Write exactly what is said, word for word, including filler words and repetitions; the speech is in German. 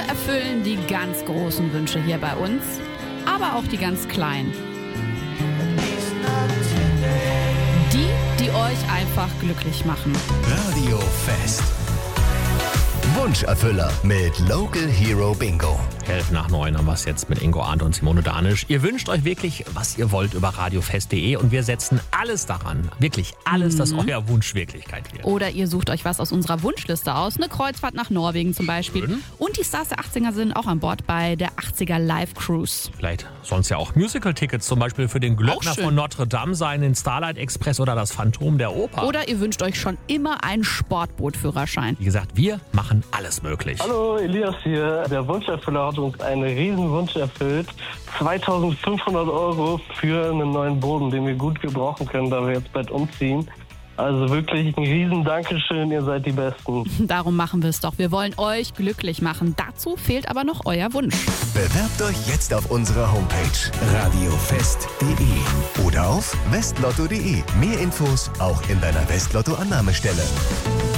erfüllen die ganz großen Wünsche hier bei uns, aber auch die ganz kleinen. Die, die euch einfach glücklich machen. Radio Fest. Wunscherfüller mit Local Hero Bingo. elf nach neun haben wir es jetzt mit Ingo Arndt und Simone Danisch. Ihr wünscht euch wirklich, was ihr wollt über radiofest punkt de und wir setzen alles daran, wirklich alles, dass euer Wunsch Wirklichkeit wird. Oder ihr sucht euch was aus unserer Wunschliste aus, eine Kreuzfahrt nach Norwegen zum Beispiel. Schön. Und die Stars der achtziger sind auch an Bord bei der achtziger Live Cruise. Vielleicht sonst ja auch Musical-Tickets, zum Beispiel für den Glöckner Auch schön. von Notre Dame sein, den Starlight Express oder das Phantom der Oper. Oder ihr wünscht euch schon immer einen Sportbootführerschein. Wie gesagt, wir machen alles möglich. Hallo, Elias hier. Der Wunscherfüller hat uns einen riesen Wunsch erfüllt. zweitausendfünfhundert Euro für einen neuen Boden, den wir gut gebrauchen können, da wir jetzt bald umziehen. Also wirklich ein riesen Dankeschön, ihr seid die Besten. Darum machen wir es doch. Wir wollen euch glücklich machen. Dazu fehlt aber noch euer Wunsch. Bewerbt euch jetzt auf unserer Homepage radiofest punkt de oder auf westlotto punkt de. Mehr Infos auch in deiner Westlotto-Annahmestelle.